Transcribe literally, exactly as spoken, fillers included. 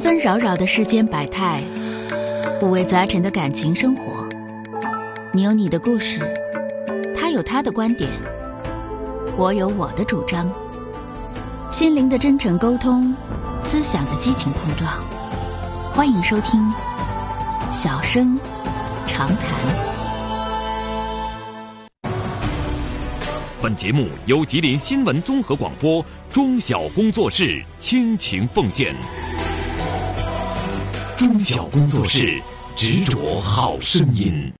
纷扰扰的世间百态，五味杂陈的感情生活。你有你的故事，他有他的观点，我有我的主张。心灵的真诚沟通，思想的激情碰撞。欢迎收听小声长谈。 本节目由吉林新闻综合广播中小工作室倾情奉献。中小工作室，执着好声音。